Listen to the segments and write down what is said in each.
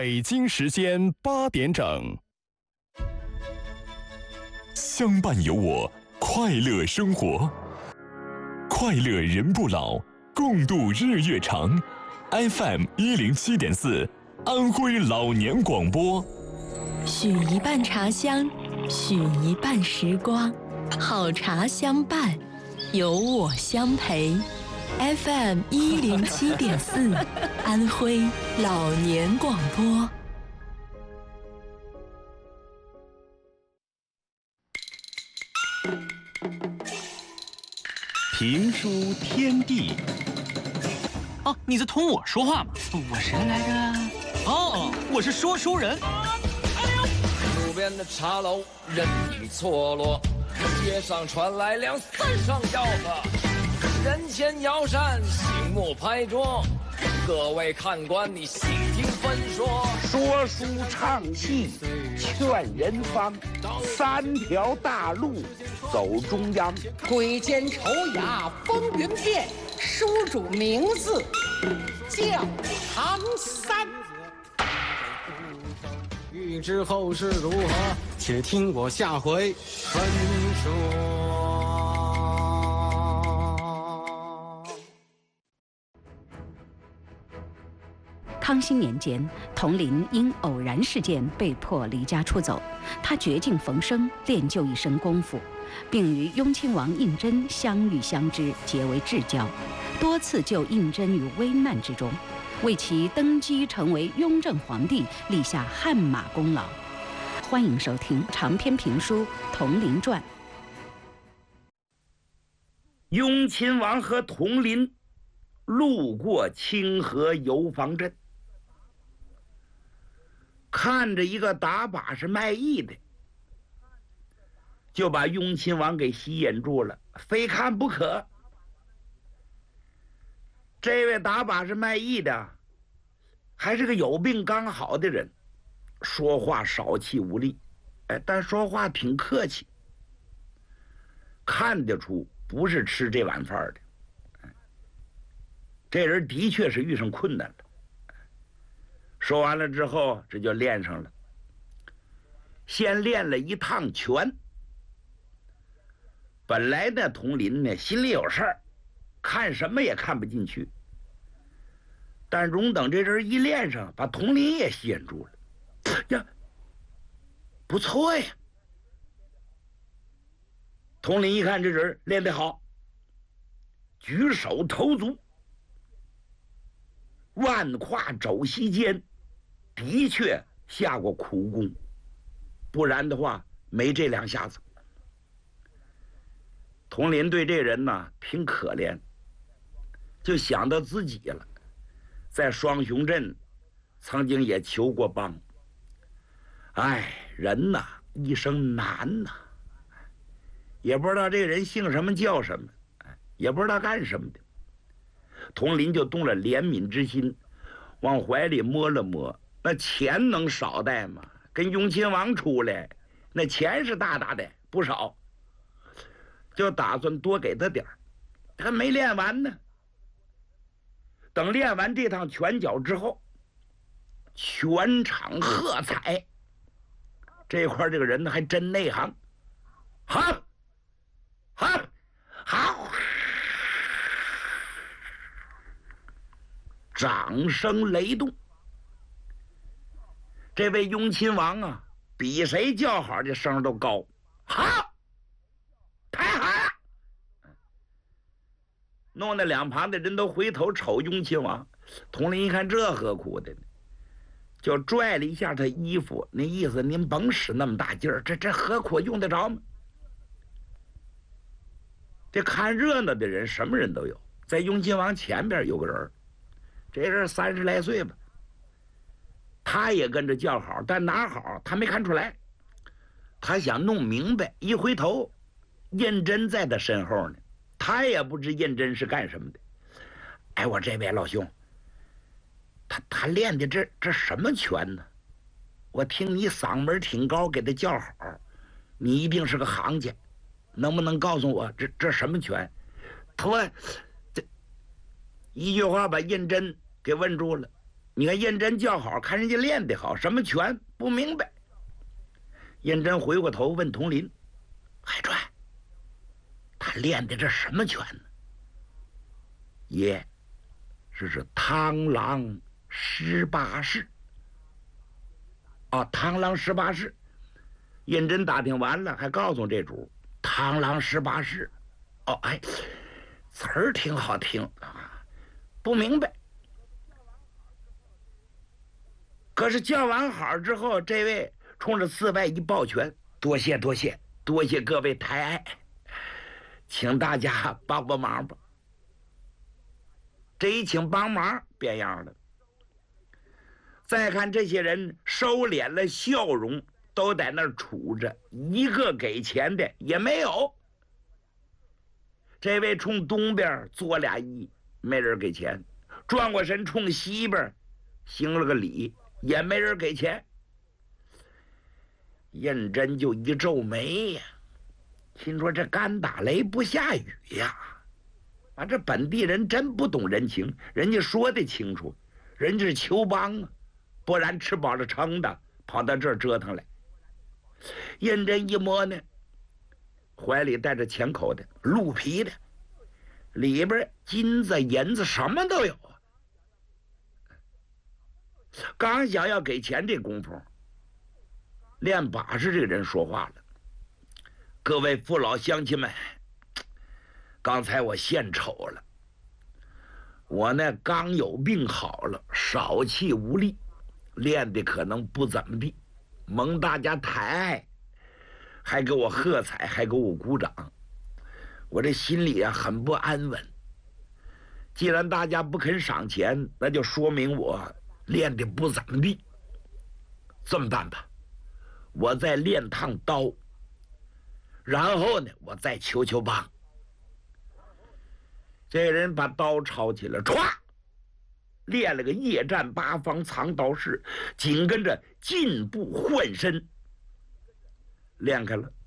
北京时间8点整。 相伴有我，快乐生活，快乐人不老，共度日月长。FM 107.4，安徽老年广播。 许一半茶香，许一半时光，好茶相伴，有我相陪。FM 107.4，安徽老年广播。 评书天地。 哦，你在同我说话吗？我谁来着？哦，我是说书人。 路边的茶楼人影错落，街上传来2、3声吆喝，人前摇扇，醒目拍桌。各位看官，你细听分说。 说书唱戏劝人方，3条大路走中央。 鬼间丑雅风云变，书主名字叫唐三。 欲知后事如何，且听我下回分说。 康熙年间，佟麟因偶然事件被迫离家出走，他绝境逢生，练就一身功夫，并与雍亲王胤禛相遇相知，结为至交，多次救胤禛于危难之中，为其登基成为雍正皇帝立下汗马功劳。欢迎收听长篇评书《佟麟传》。 雍亲王和佟麟路过清河油坊镇，看着一个打把式卖艺的，就把雍亲王给吸引住了，非看不可。这位打把式卖艺的还是个有病刚好的人，说话少气无力，但说话挺客气，看得出不是吃这碗饭的。这人的确是遇上困难了。说完了之后，这就练上了。先练了一趟拳。本来呢，佟麟呢心里有事儿，看什么也看不进去。但容等这人一练上，把佟麟也吸引住了。呀，不错呀！佟麟一看这人练得好，举手投足，万跨肘膝间，的确下过苦功，不然的话没这2下子。佟麟对这人呢挺可怜，就想到自己了，在双雄镇曾经也求过帮。人呐一生难呐，也不知道这个人姓什么叫什么，也不知道干什么的。佟麟就动了怜悯之心，往怀里摸了摸，那钱能少带吗？跟雍亲王出来，那钱是大大的不少，就打算多给他点儿。他没练完呢，等练完这趟拳脚之后，全场喝彩。这块这个人呢还真内行，好，掌声雷动。这位雍亲王啊，比谁叫好这声都高。好，太好了！弄得两旁的人都回头瞅雍亲王。佟麟一看这何苦的呢，就拽了一下他衣服，那意思您甭使那么大劲儿，这何苦用得着吗？这看热闹的人什么人都有，在雍亲王前边有个人，这人30来岁吧，他也跟着叫好，但哪好他没看出来。他想弄明白，一回头胤禛在他身后呢，他也不知胤禛是干什么的。我这位老兄，他练的这什么拳呢？我听你嗓门挺高，给他叫好，你一定是个行家，能不能告诉我这什么拳？他这一句话把胤禛给问住了。 你看胤禛叫好，看人家练得好，什么拳不明白。胤禛回过头问佟林：“海川，他练的这什么拳呢？”爷，这是螳螂18式。螳螂18式。胤禛打听完了，还告诉这主：“螳螂18式。”词儿挺好听啊，不明白。可是叫完好之后，这位冲着四外一抱拳：“多谢多谢多谢各位抬爱，请大家帮帮忙吧。”这一请帮忙变样了。再看这些人收敛了笑容，都在那儿杵着，一个给钱的也没有。这位冲东边作俩揖，没人给钱；转过身冲西边行了个礼，也没人给钱。胤禛就一皱眉呀，心说这干打雷不下雨呀！这本地人真不懂人情，人家说得清楚，人家是求帮啊，不然吃饱了撑的跑到这儿折腾来。胤禛一摸呢，怀里带着钱口的，鹿皮的，里边金子银子什么都有啊。刚想要给钱这功夫，练把式这个人说话了：“各位父老乡亲们，刚才我献丑了，我呢刚有病好了，少气无力，练的可能不怎么地，蒙大家抬爱，还给我喝彩，还给我鼓掌，我这心里啊很不安稳。既然大家不肯赏钱，那就说明我练的不怎么地。这么办吧，我再练趟刀，然后呢我再求求帮。”这人把刀抄起来，歘，练了个夜战八方藏刀式，紧跟着进步换身，练开了。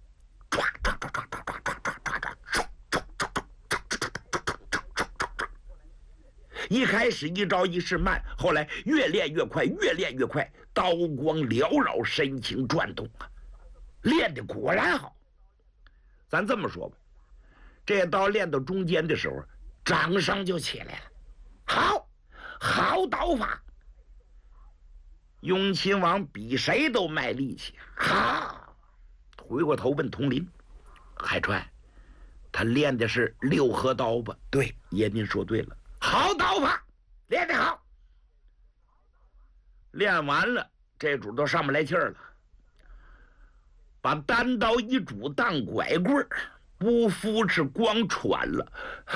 一开始一招一式慢，后来越练越快，越练越快，刀光缭绕，身形转动啊，练的果然好。咱这么说吧，这刀练到中间的时候，掌声就起来了。好刀法！雍亲王比谁都卖力气。好，回过头问佟林：“海川，他练的是六合刀吧？”“对，爷您说对了，好刀法，练得好。”练完了，这主都上不来气儿了，把单刀一拄当拐棍儿，不扶持光喘了。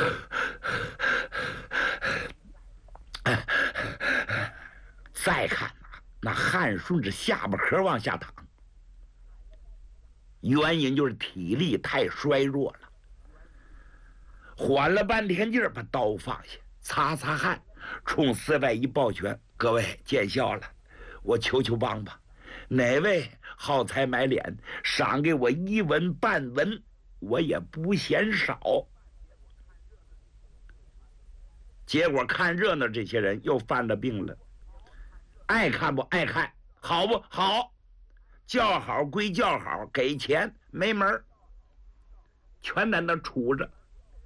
再看那汗顺着下巴壳往下淌，原因就是体力太衰弱了。缓了半天劲儿，把刀放下，擦擦汗，冲四外一抱拳：“各位见笑了，我求求帮吧，哪位好财买脸，赏给我1文半文，我也不嫌少。”结果看热闹这些人又犯了病了，爱看不爱看，好不好，叫好归叫好，给钱没门儿，全在那杵着。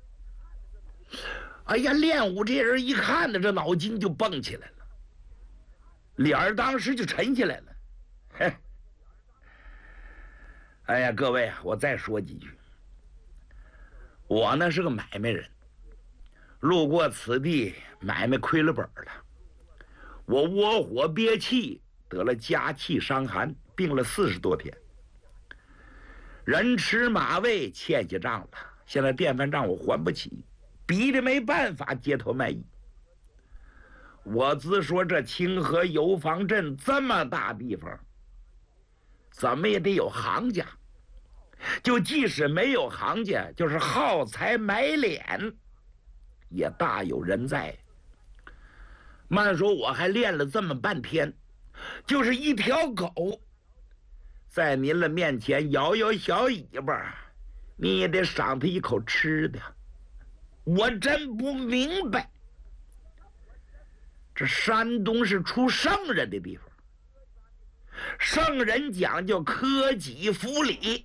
哎呀，练武这人一看呢，这脑筋就蹦起来了，脸儿当时就沉下来了。嘿，哎呀，各位啊，我再说几句。我呢是个买卖人，路过此地，买卖亏了本了，我窝火憋气，得了家气伤寒，病了40多天，人吃马喂，欠下账了，现在电饭账我还不起，逼得没办法街头卖艺。我自说这清河油坊镇这么大地方，怎么也得有行家，就即使没有行家，就是耗财买脸也大有人在。慢说我还练了这么半天，就是一条狗在您了面前摇摇小尾巴，你也得赏他一口吃的。我真不明白， 这山东是出圣人的地方，圣人讲究科己服礼，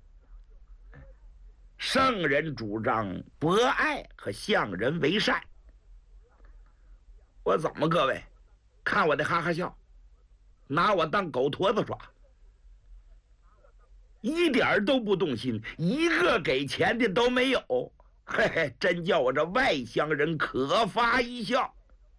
圣人主张博爱和向人为善。我怎么各位看我的哈哈笑，拿我当狗驼子耍，一点都不动心，一个给钱的都没有。嘿嘿，真叫我这外乡人可发一笑。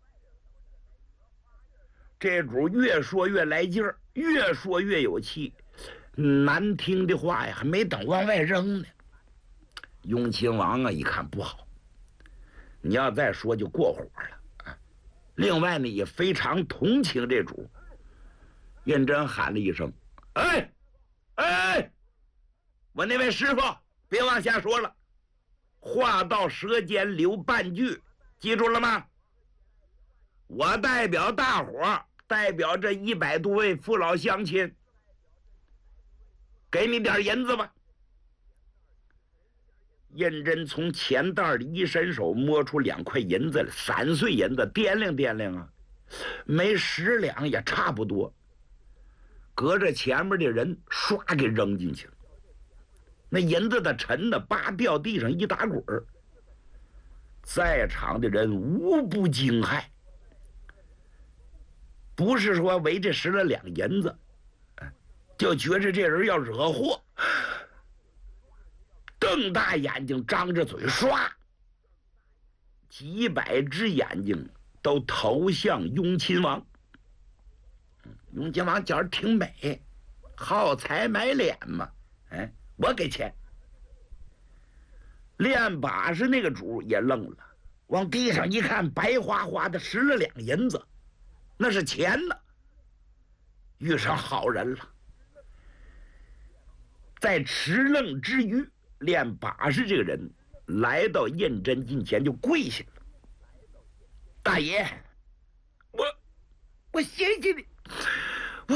这主越说越来劲儿，越说越有气，难听的话呀还没等往外扔呢。雍亲王啊一看不好，你要再说就过火了。另外呢也非常同情这主。胤禛喊了一声：“哎，哎，我那位师傅，别往下说了，话到舌尖留半句，记住了吗？我代表大伙，代表这100多位父老乡亲，给你点银子吧。”胤禛从钱袋里一伸手，摸出2块银子来，3碎银子，掂量掂量啊，没10两也差不多。隔着前面的人唰给扔进去了，那银子的沉的叭掉地上一打滚儿，在场的人无不惊骇。不是说为这10来两银子，就觉着这人要惹祸，瞪大眼睛张着嘴，唰，几百只眼睛都投向雍亲王。雍亲王觉着挺美，好财买脸嘛，我给钱。练把式那个主也愣了，往地上一看，白花花的10来两银子，那是钱呢。遇上好人了。在迟愣之余，练把式这个人来到胤禛近前就跪下了：“大爷，我谢谢你。我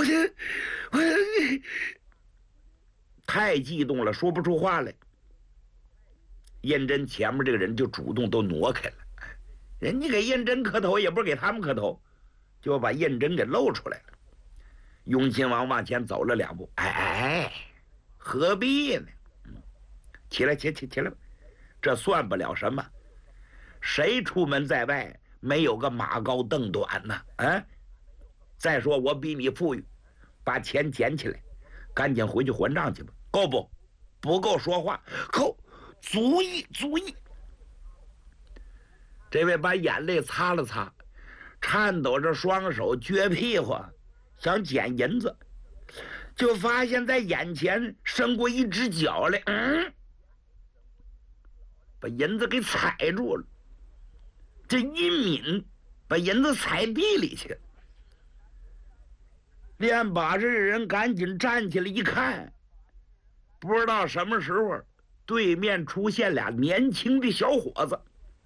太激动了，说不出话来。”胤禛前面这个人就主动都挪开了，人家给胤禛磕头，也不是给他们磕头，就把胤禛给露出来了。雍亲王往前走了2步，哎，何必呢？起来，起来吧，这算不了什么。谁出门在外没有个马高凳短呢？再说我比你富裕，把钱捡起来，赶紧回去还账去吧。够不？不够说话。够，足矣。这位把眼泪擦了擦，颤抖着双手撅屁股想捡银子，就发现在眼前伸过一只脚来，把银子给踩住了。这一抿，把银子踩地里去。练把式的人赶紧站起来一看，不知道什么时候对面出现俩年轻的小伙子。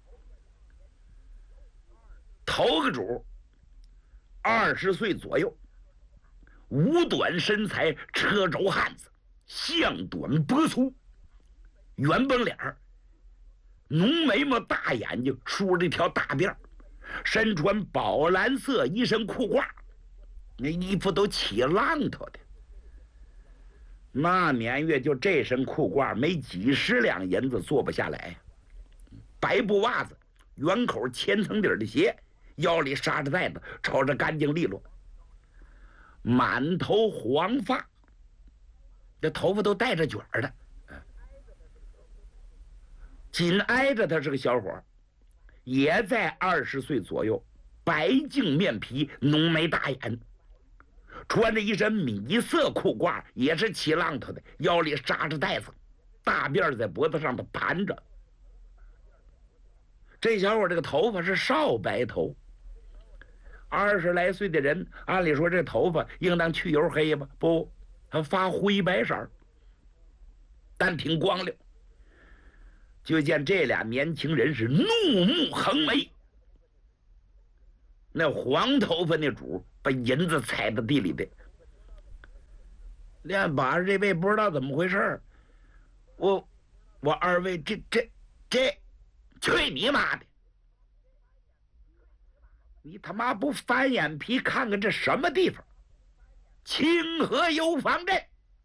头个主20岁左右，五短身材，车轴汉子，项短脖粗，圆绷脸儿，浓眉毛，大眼睛，梳着一条大辫儿，身穿宝蓝色一身裤褂，那衣服都起浪头的。那年月就这身裤褂没几10两银子做不下来。白布袜子，圆口千层底的鞋，腰里扎着带子，瞅着干净利落。满头黄发，这头发都带着卷的。紧挨着他是个小伙，也在20岁左右，白净面皮，浓眉大眼，穿着一身米色裤褂，也是起浪头的，腰里扎着带子，大辫在脖子上头盘着。这小伙这个头发是少白头，20来岁的人，按理说这头发应当去油黑吧？不，他发灰白色，但挺光亮。就见这俩年轻人是怒目横眉。那黄头发那主把银子踩到地里的。练把式这位不知道怎么回事，我二位这，去你妈的！ 你他妈不翻眼皮看看这什么地方？清河油坊镇，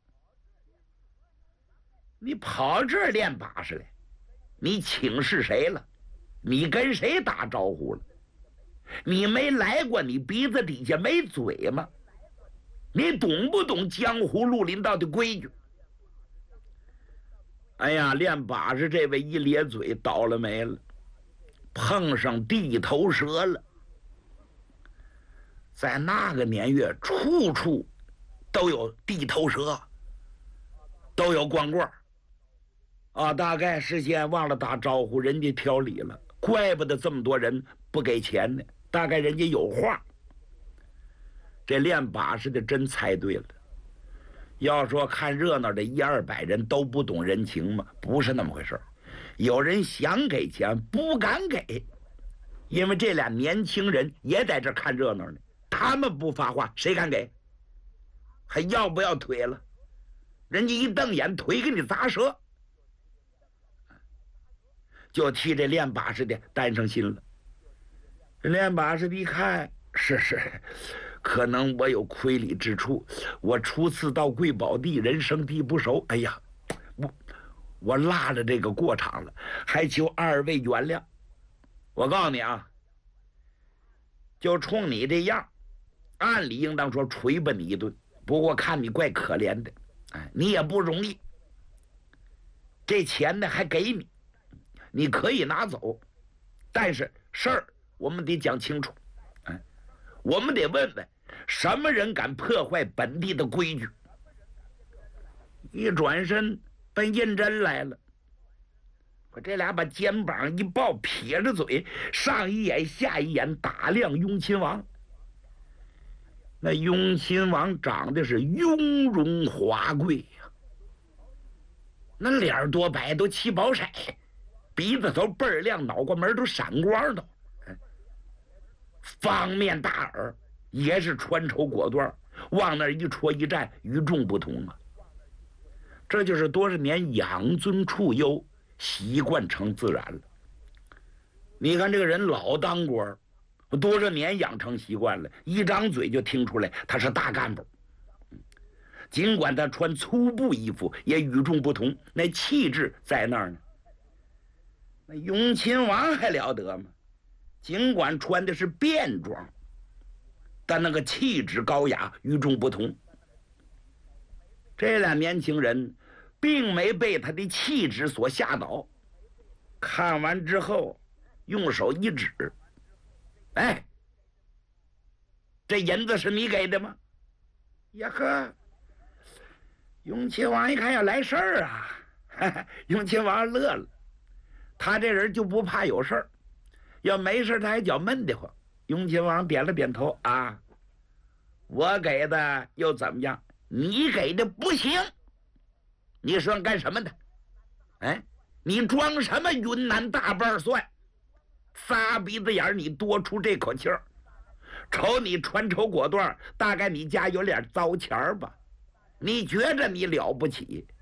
你跑这儿练把式来，你请示谁了？你跟谁打招呼了？你没来过，你鼻子底下没嘴吗？你懂不懂江湖绿林道的规矩？哎呀，练把式这位一咧嘴，倒了霉了，碰上地头蛇了。在那个年月，处处都有地头蛇，都有光棍啊！大概事先忘了打招呼，人家挑理了，怪不得这么多人不给钱呢。大概人家有话。这练把式的真猜对了。要说看热闹的100-200人都不懂人情吗？不是那么回事。有人想给钱不敢给，因为这俩年轻人也在这看热闹呢。他们不发话，谁敢给？还要不要腿了？人家一瞪眼，腿给你砸折，就替这练把式的担上心了。这练把式的一看，是，可能我有亏理之处，我初次到贵宝地，人生地不熟，哎呀，我落了这个过场了，还求2位原谅。我告诉你啊，就冲你这样，按理应当说捶吧你一顿，不过看你怪可怜的，哎，你也不容易，这钱呢还给你，你可以拿走，但是事儿我们得讲清楚，哎，我们得问问什么人敢破坏本地的规矩。一转身奔胤禛来了，我这俩把肩膀一抱，撇着嘴，上一眼下一眼打量雍亲王。那雍亲王长得是雍容华贵呀，那脸多白，都7宝色，鼻子头倍儿亮，脑瓜门都闪光的，方面大耳，也是穿绸裹缎，往那一戳一站，与众不同啊。这就是多少年养尊处优，习惯成自然了。你看这个人老当官，多少年养成习惯了，一张嘴就听出来他是大干部。尽管他穿粗布衣服，也与众不同，那气质在那儿呢。那雍亲王还了得吗？尽管穿的是便装，但那个气质高雅，与众不同。这俩年轻人并没被他的气质所吓倒，看完之后用手一指，哎，这银子是你给的吗？呀呵，雍亲王一看要来事儿啊，雍亲王乐了，他这人就不怕有事儿，要没事他还觉闷得慌。雍亲王点了点头，啊，我给的又怎么样？你给的不行，你说干什么的？哎，你装什么云南大瓣蒜？仨鼻子眼你多出这口气儿，瞅你穿绸裹缎，大概你家有点糟钱吧？你觉着你了不起？